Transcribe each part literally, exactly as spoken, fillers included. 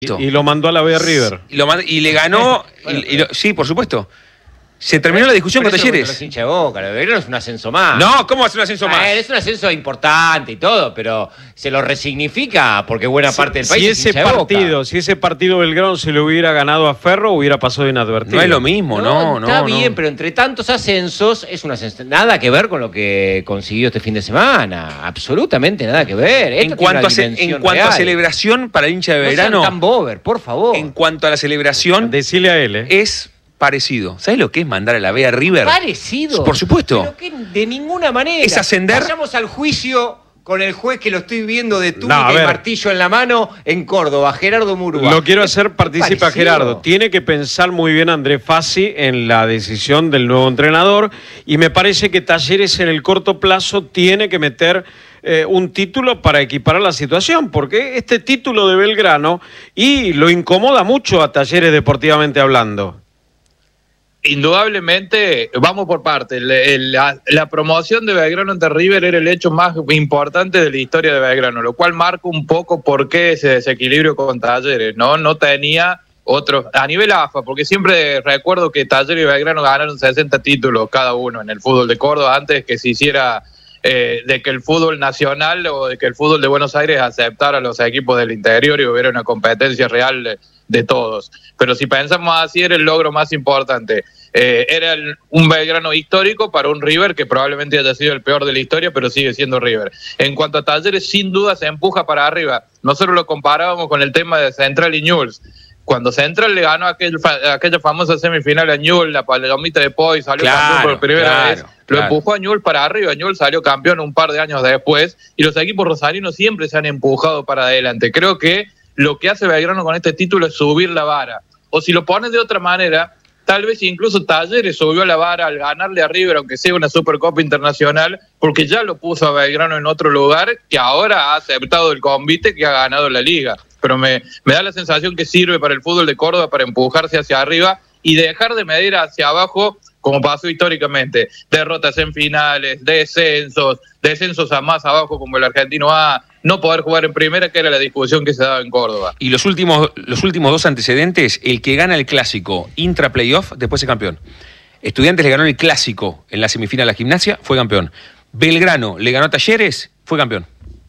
Y, y lo mandó a la B River. Y, lo mand- y le ganó. Bueno, y, y lo- sí, por supuesto. Se terminó la discusión con Talleres. Los hinchas de Boca, lo de Belgrano es un ascenso más. No, ¿cómo hace un ascenso más? Ah, es un ascenso importante y todo, pero se lo resignifica porque buena parte del país si es ese hincha de Boca. partido, si ese partido Belgrano se le hubiera ganado a Ferro, hubiera pasado inadvertido. No es lo mismo, no, no. Está no. bien, pero entre tantos ascensos es un ascenso. Nada que ver con lo que consiguió este fin de semana. Absolutamente nada que ver. Esto En tiene cuanto, una a, ce- en dimensión cuanto a real. celebración para el hincha de No sean Belgrano, tan bober, por favor. en cuanto a la celebración, Decile a él, ¿eh? es parecido. ¿Sabes lo que es mandar a la B a River? Parecido. Por supuesto. Pero que de ninguna manera. Es ascender. Vayamos al juicio con el juez que lo estoy viendo de No, a túnica y ver. martillo en la mano en Córdoba, Gerardo Murúa. Lo quiero hacer partícipe a Parecido. Gerardo. Tiene que pensar muy bien Andrés Fassi en la decisión del nuevo entrenador y me parece que Talleres en el corto plazo tiene que meter eh, un título para equiparar la situación, porque este título de Belgrano y lo incomoda mucho a Talleres deportivamente hablando. Indudablemente, vamos por parte. El- el- la, la promoción de Belgrano ante River era el hecho más importante de la historia de Belgrano, lo cual marca un poco por qué ese desequilibrio con Talleres, ¿no? No tenía otros, a nivel A F A, porque siempre recuerdo que Talleres y Belgrano ganaron sesenta títulos cada uno en el fútbol de Córdoba antes que se hiciera eh, de que el fútbol nacional o de que el fútbol de Buenos Aires aceptara a los equipos del interior y hubiera una competencia real de, de todos. Pero si pensamos así, era el logro más importante. Eh, era el- un Belgrano histórico para un River que probablemente haya sido el peor de la historia, pero sigue siendo River. En cuanto a Talleres, sin duda se empuja para arriba. Nosotros lo comparábamos con el tema de Central y Newell's. Cuando Central le ganó aquel, fa- aquella famosa semifinal a Newell's, la palomita de Poi salió Claro, campeón por primera claro, vez, lo claro. empujó a Newell's para arriba. Newell's salió campeón un par de años después y los equipos rosarinos siempre se han empujado para adelante. Creo que lo que hace Belgrano con este título es subir la vara. O si lo pones de otra manera, tal vez incluso Talleres subió la vara al ganarle a River, aunque sea una Supercopa Internacional, porque ya lo puso a Belgrano en otro lugar que ahora ha aceptado el convite que ha ganado la Liga. Pero me, me da la sensación que sirve para el fútbol de Córdoba para empujarse hacia arriba y dejar de medir hacia abajo como pasó históricamente. Derrotas en finales, descensos, descensos a más abajo como el Argentino A, no poder jugar en primera, que era la discusión que se daba en Córdoba. Y los últimos, los últimos dos antecedentes, el que gana el clásico intra-playoff, después es campeón. Estudiantes le ganó el clásico en la semifinal a Gimnasia, fue campeón. Belgrano le ganó a Talleres, fue campeón.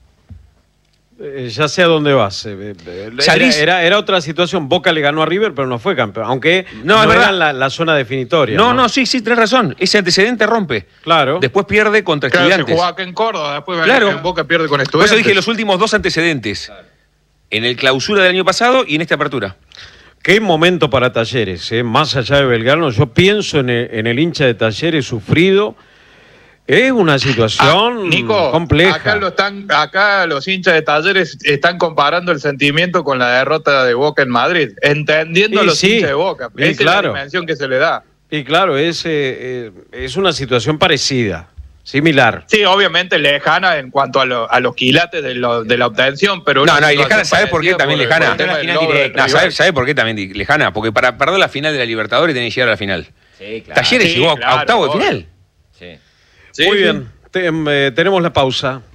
Eh, ya sé a dónde vas. Eh, eh, Era, Salís- era, era otra situación. Boca le ganó a River, pero no fue campeón. Aunque No, no, es era verdad. la, la zona definitoria. No, no, sí, sí, tenés razón. Ese antecedente rompe. Claro. Después pierde contra Claro, se Estudiantes. jugaba acá en Córdoba, después Claro. en Boca pierde con Por Estudiantes. eso dije los últimos dos antecedentes. En el clausura del año pasado y en esta apertura. Qué momento para Talleres, ¿eh? Más allá de Belgrano. Yo pienso en el, en el hincha de Talleres sufrido. Es una situación Ah, Nico, compleja. Acá, lo están, acá los hinchas de Talleres están comparando el sentimiento con la derrota de Boca en Madrid, entendiendo Y a los sí, hinchas de Boca. y Esa claro. es la dimensión que se le da. Y claro, es, eh, eh, es una situación parecida, similar. Sí, obviamente lejana en cuanto a, lo- a los quilates de, lo- de la obtención, pero... No, una no, y situación lejana, ¿sabes por qué parecida también por- lejana? por el tema Una del final logro del directa. No, rival. ¿sabes, ¿sabes por qué también di- lejana? Porque para perder la final de la Libertadores tenés que llegar a la final. Sí, claro. Talleres Sí, llegó a- a claro, octavo de obvio. final. Sí. Sí, Muy sí. bien, Te- eh, tenemos la pausa.